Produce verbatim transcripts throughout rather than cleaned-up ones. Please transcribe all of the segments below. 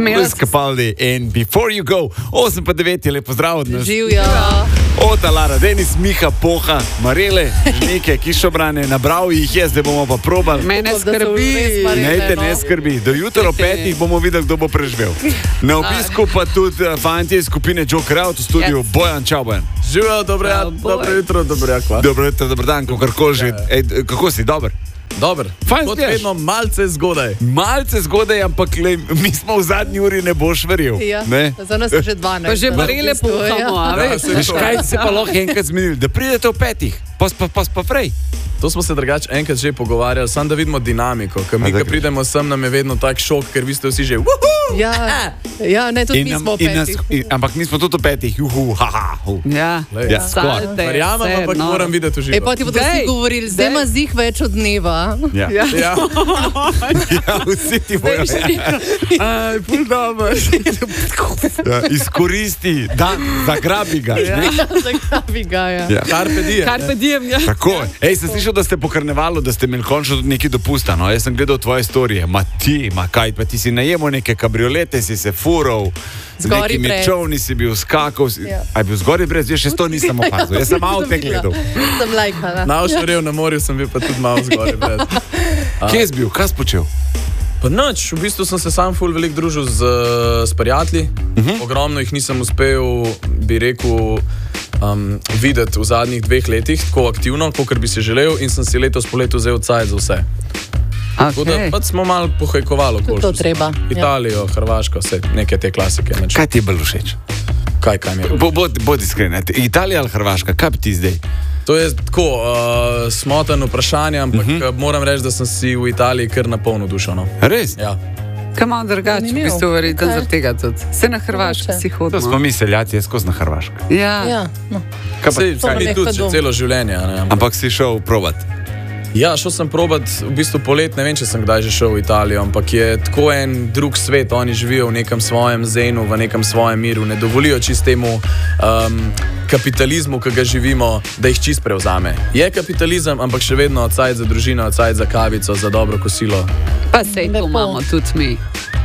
Luis Capaldi in Before You Go. osem pa devet je lepo zdrav od nas. Živjo. Ota, Lara, Denis, Miha, Poha, Marele, nekaj kišobrane, nabral jih je, zdaj bomo pa probali. Mene skrbi. Nejte, ne skrbi. Do jutra o petih bomo videli, kdo bo preživel. Na obisku pa tudi fantje iz skupine Joker Out v studiu. Yes. Bojan, čau Bojan. Živijo, dobro, ja, dobro jutro, dobro jakva. Dobro jutro, dobro dan, kakorkoli že. Ej, kako si, dober? Dober, kot vedno malce zgodaj. Malce zgodaj, ampak le, mi smo v zadnji uri, ne boš verjel. Ja, ne? za nas je že dvanajst. Pa že Marele puhamo, a veš? Veš, kaj se pa lahko enkrat zmenili? Da pridete v petih, pa pa, pa, pa prej. To smo se drugače enkrat že pogovarjali, samo da vidimo dinamiko. Ker mi, ko pridemo sem, nam je vedno tak šok, ker vi ste vsi že wuhu! Ja, ja, ne, tudi mi smo v petih. Ampak mi smo tudi v petih, juhu, haha. Hu. Ja, ja. salte. Verjamem, ampak no. moram videti v živo. E, pa ti bodo vsi govorili, zdaj ima zih več od dneva. Ja, Ja. ja. ja vsi ti bojo. Aj, pol dober. Ja, izkoristi, dan, zagrabi ga. Ja. Zagrabi ga, ja. Ja. Carpe diem. Carpe diem, ja. Tako, ej, sem slišal, da ste po karnevalu, da ste imeli končno tudi nekaj dopusta, no, jaz sem gledal tvoje storije, ma ti, ma kaj, pa ti si najemo neke kabriolete, si se fural, z Zgori nekimi brez. čovni si bil, skakal, si, Ja. a je bil zgori brez, jaz še to nisem opazil, jaz sem malo te gledal. Sem lajkala. Na ošorel na morju sem bil pa tudi malo zgoraj. Brez. Kje si bil, kaj si počel? Pa nič, v bistvu sem se sam ful veliko družil z, s prijatelji. Uh -huh. Ogromno jih nisem uspel, bi rekel, um, videti v zadnjih dveh letih, tako aktivno, kot bi si želel, in sem si letos po letu vzel cajt za vse. Tako da Okay. pač smo malo pohajkovali okoli. To treba, ja. Italijo, Hrvaško, vse neke te klasike. Neč. Kaj ti je bolj všeč? Kaj, kaj mi je? Bo, bod, bod iskren, Italija ali Hrvaška, kaj bi ti zdaj? To je tako uh, smotan vprašanje, ampak uh -huh. moram reči, da sem si v Italiji kar na polno dušo. No. Res? Ja. Kaj malo drugače, v Zanimivo. bistvu verjetno Kaj? zaradi tega tudi. Se na Hrvaško Mogoče. si To hodil. smo mi seljati, jaz skozi na Hrvaško. Ja. Ja, no. Kaj pa, Sej, To mi je tudi neko že dom. celo življenje. a Ne, ampak, ampak si šel provat. ja, šel sem probat v bistvu polet, ne vem, če sem kdaj že šel v Italijo, ampak je tako en drug svet, oni živijo v nekem svojem zenu, v nekem svojem miru, ne dovolijo čistemu um, kapitalizmu, ki ga živimo, da jih čist prevzame. Je kapitalizem, ampak še vedno cajt za družino, cajt za kavico, za dobro kosilo. Pa sej to Lepo. imamo tudi mi.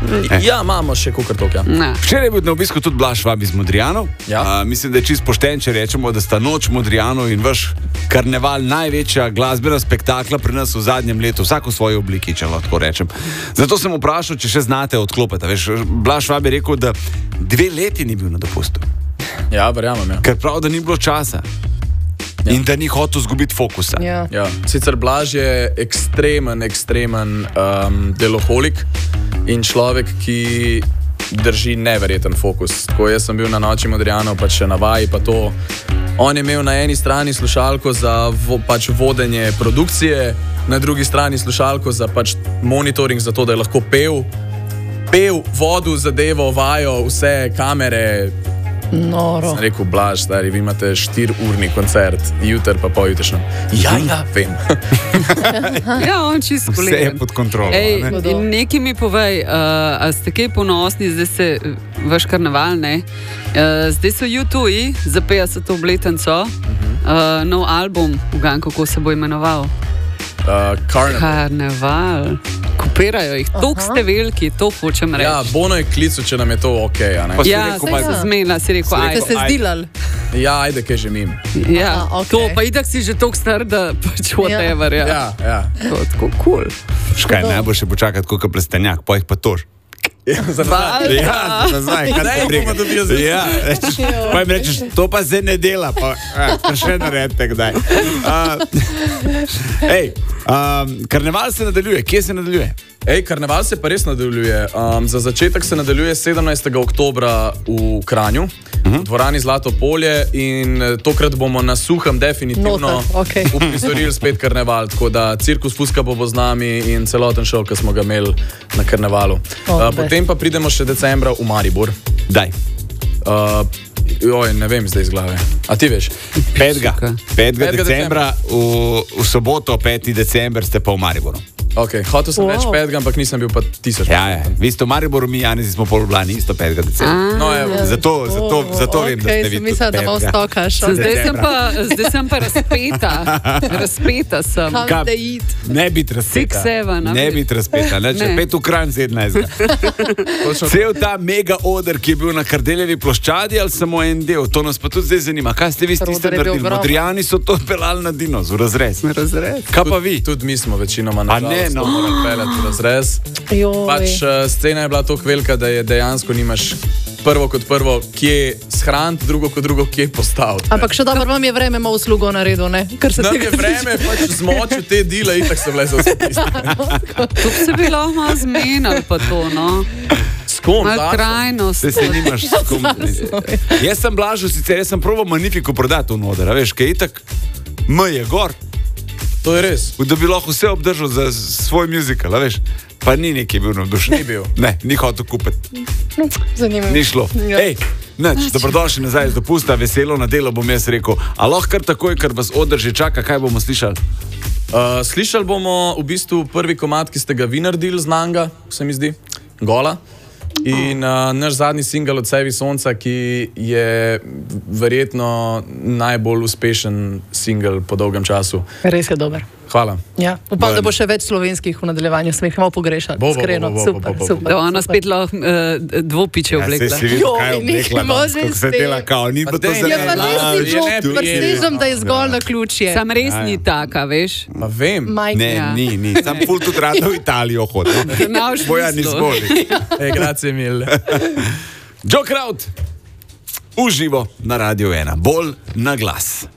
Ja, imamo še kukar toka. Na. Včeraj je bil na obisku tudi Blaž Vab iz Modrijanov. Ja. A, mislim, da je čist pošten, če rečemo, da sta noč Modrijanov in vaš karneval največja glasbena spektakla pri nas v zadnjem letu, vsak v svoji obliki, če lahko rečem. Zato sem vprašal, če še znate odklopiti. Veš, Blaž Vab je rekel, da dve leti ni bil na dopustu, Ja, verjamem. Ja. ker prav, da ni bilo časa. Ja. In da ni hotel izgubiti fokusa. Ja. Ja. Sicer Blaž je ekstremen, ekstremen um, deloholik in človek, ki drži neverjeten fokus. Tako jaz sem bil na noči Modrijanov, pa še na vaji, pa to. On je imel na eni strani slušalko za vo, pač vodenje produkcije, na drugi strani slušalko za pač monitoring, za to, da je lahko pel, pel, vodil zadevo, vajo, vse kamere. Noro. Sem rekel, Blaž, stari, vi imate štiriurni koncert, jutr pa pojutrišnjem. Ja, ja, vem. Ja, on čisto Vse je kolegen. pod kontrolo. Ej, a ne? in nekaj mi povej, uh, a ste kaj ponosni, zdaj se uh, vaš karneval, ne? Uh, zdaj so U dva za petdeseto obletnico, uh, nov album, ugan, kako se bo imenoval? Uh, Carnival. Karneval. Kopirajo jih, toliko ste veliki, to hočem reči. Ja, Bono je klical, če nam je to ok. a ne? Pa si Ja, rekel, se pa- je zmenila, si rekel, Si aj. rekel, Ste se zdilali? Ja, ajde, kaj že mim. Ja, Aha, okej. to, pa itak si že toliko star, da pač whatever, ja. Ja, ja. To je tako kul. Škaj, ne bo še počakati, kot plestenjak, pa jih pa tož. Valjda. Ja, nazaj, kaj Zdaj ti bomo dobili zdaj. Ja, rečeš, pa jim rečeš, to pa zdaj ne dela, pa, a, pa še naredite kdaj. Uh, ej, um, karneval se nadaljuje, kje se nadaljuje? Ej, karneval se pa res nadaljuje. Um, za začetek se nadaljuje sedemnajstega oktobra v Kranju, uh -huh. v dvorani Zlato polje, in eh, tokrat bomo na suhem definitivno Noter, okej. uprizorili spet karneval. Tako da cirkus Fuska bo z nami in celoten šov, ki smo ga imeli na karnevalu. O, Uh, bes. potem pa pridemo še decembra v Maribor. Daj. Uh, Joj, ne vem zdaj iz glave. A ti veš? petega petega decembra, v, v soboto, peti december, ste pa v Mariboru. Okay. Hotel sem wow. več Wow. petega, ampak nisem bil pa tisoč. Ja, ja. Vi ste v Mariboru, mi, Jani, smo pol v Ljubljani, isto petega decembra. No, evo. Zato, zato, zato vem, da okay, ste vi. sem mislila, da malo petega. stokaš. So, Zdaj sem pa, zdaj sem pa razpeta. Razpeta sem. Kam Kam? te id? Ne biti razpeta. Six, seven, a Ne bi- biti razpeta, ne, če Ne. pet v kran sedemnajst. Cel ta mega oder, ki je bil na Kardeljevi ploščadi, ali samo en del, to nas pa tudi zdaj zanima. Kaj ste vi s Roder tistem je bil naredili? ogromno. Modrijani so to pelali na Dinos, v razrez. Razred. Kaj pa vi? Tudi mi smo večinoma na A ne, no. morali v razrez. Joj. Pač uh, scena je bila tako velika, da je dejansko nimaš prvo kot prvo, kje shraniti, drugo kot drugo, kje postaviti. Ampak še dobro vam je vreme malo uslugo naredil, ne? Kar se Nam tega je vreme pač zmočil te dele, itak so bile za vse tiste. Tu bi se bi lahko malo zmenili pa to, no. S kom? Malo Darsom? trajnost. Se, se nimaš s kom. Jaz sem blažil, sicer jaz sem proval Magnifico prodati v noder, a veš, kaj je itak, M je gor, To je res. da bi lahko vse obdržal za svoj muzikal, a veš. Pa ni neki bil navdušen. Ni bil. Ne, ni hotel kupiti. Zanimivo. Ni šlo. Ja. Ej, neč, dobrodošli nazaj z dopusta, veselo na delo bom jaz rekel. A lahko kar takoj, ker vas održi čaka, kaj bomo slišali? Uh, slišali bomo v bistvu prvi komad, ki ste ga vi naredili z Nanga, se mi zdi, Gola. In uh, naš zadnji singel od Sevi Sonca, ki je verjetno najbolj uspešen singel po dolgem času. Res je dober. Hvala. Ja. Upam, da bo še več slovenskih v nadaljevanju, smo jih malo pogrešali. Bo, bo, bo, Iskreno, bo, bo, super, bo, bo, bo. super. Da ona super. spet lahko uh, dvopiče oblekla. se si videl, kaj je Joj, oblekla, ne danes, može kako se spet. dela kao, ni bilo to daj, za Ja, pa Ne, res ne, ni je žog, neprijetno. prestižem, da je zgolj na ključje. Sam res ni taka, veš. Ma vem. Majke. Ne, Ja. ni, ni. Sam ful tudi rad v Italijo hodil. Naš Bojan mislil. izvoli. Ej, grazie mille. Joe Kraut, uživo na Radio ena, bolj na glas.